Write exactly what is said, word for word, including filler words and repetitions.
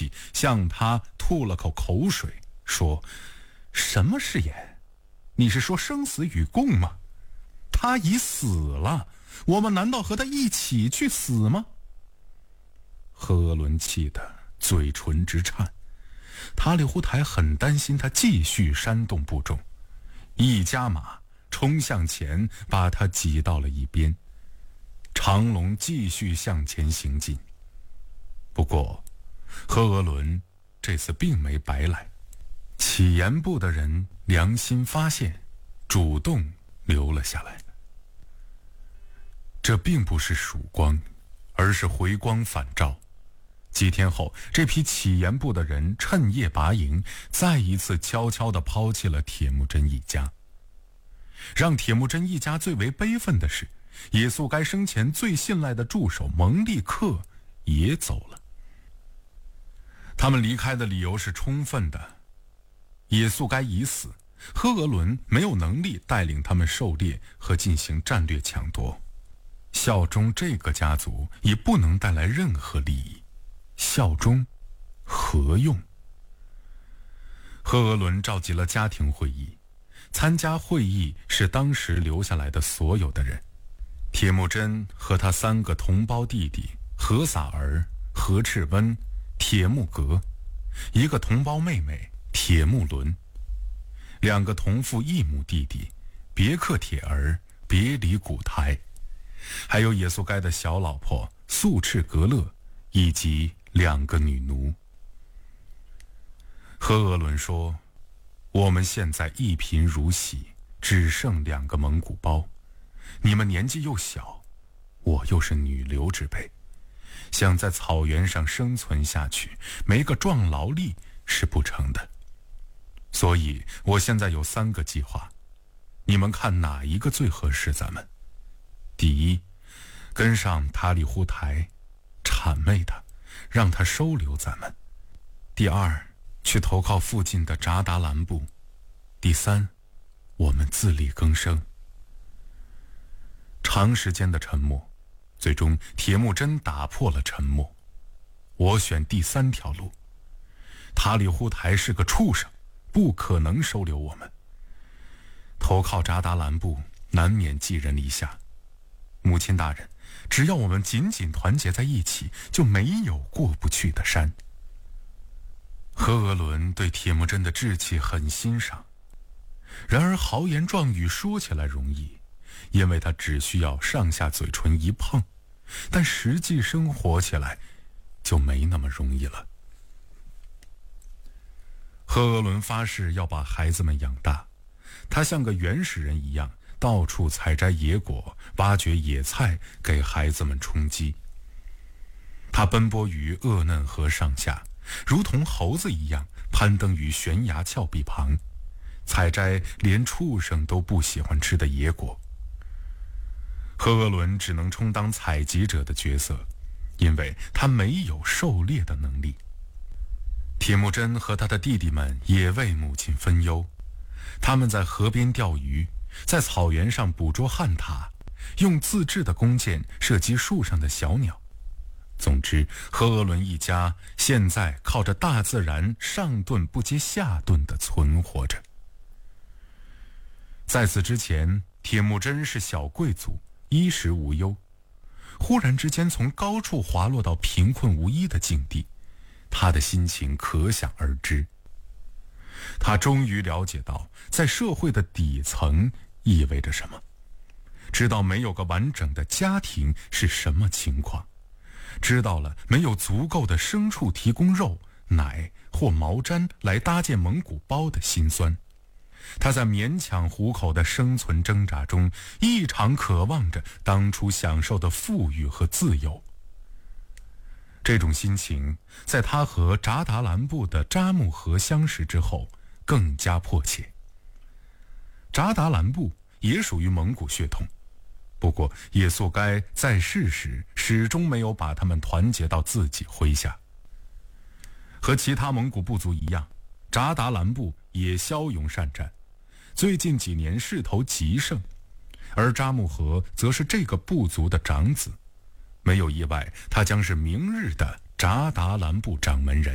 气，向他吐了口口水，说：什么誓言？你是说生死与共吗？他已死了，我们难道和他一起去死吗？赫额伦气得嘴唇直颤，塔里忽台很担心他继续煽动部众，一加马冲向前，把他挤到了一边。长龙继续向前行进。不过赫额伦这次并没白来，乞盐部的人良心发现，主动留了下来。这并不是曙光，而是回光返照。几天后，这批乞盐部的人趁夜拔营，再一次悄悄地抛弃了铁木真一家。让铁木真一家最为悲愤的是，野速该生前最信赖的助手蒙利克也走了。他们离开的理由是充分的，野速该已死，赫额伦没有能力带领他们狩猎和进行战略抢夺，效忠这个家族也不能带来任何利益，效忠何用？赫额伦召集了家庭会议，参加会议是当时留下来的所有的人，铁木真和他三个同胞弟弟何撒儿、何赤温、铁木格，一个同胞妹妹铁木伦，两个同父异母弟弟别克铁儿、别里古台，还有野速该的小老婆素赤格勒以及两个女奴。赫额伦说：我们现在一贫如洗，只剩两个蒙古包，你们年纪又小，我又是女流之辈，想在草原上生存下去，没个壮劳力是不成的。所以我现在有三个计划，你们看哪一个最合适咱们？第一，跟上塔里忽台，谄媚他，让他收留咱们。第二，去投靠附近的扎达兰部。第三，我们自力更生。长时间的沉默，最终铁木真打破了沉默。我选第三条路。塔里忽台是个畜生，不可能收留我们。投靠扎达兰部，难免寄人篱下。母亲大人，只要我们紧紧团结在一起，就没有过不去的山。赫额伦对铁木真的志气很欣赏，然而豪言壮语说起来容易，因为他只需要上下嘴唇一碰，但实际生活起来就没那么容易了。赫额伦发誓要把孩子们养大，他像个原始人一样，到处采摘野果，挖掘野菜，给孩子们充饥。他奔波于鄂嫩河上下，如同猴子一样攀登于悬崖峭壁旁，采摘连畜生都不喜欢吃的野果。赫额伦只能充当采集者的角色，因为他没有狩猎的能力。铁木真和他的弟弟们也为母亲分忧，他们在河边钓鱼，在草原上捕捉旱獭，用自制的弓箭射击树上的小鸟。总之，赫额伦一家现在靠着大自然上顿不接下顿地存活着。在此之前，铁木真是小贵族，衣食无忧，忽然之间从高处滑落到贫困无依的境地，他的心情可想而知。他终于了解到在社会的底层意味着什么，知道没有个完整的家庭是什么情况，知道了没有足够的牲畜提供肉、奶或毛毡来搭建蒙古包的辛酸。他在勉强糊口的生存挣扎中，异常渴望着当初享受的富裕和自由。这种心情在他和扎达兰部的扎木合相识之后更加迫切。扎达兰部也属于蒙古血统，不过野速该在世时始终没有把他们团结到自己麾下。和其他蒙古部族一样，扎达兰部也骁勇善战，最近几年势头极盛，而扎木合则是这个部族的长子，没有意外，他将是明日的扎达兰部掌门人。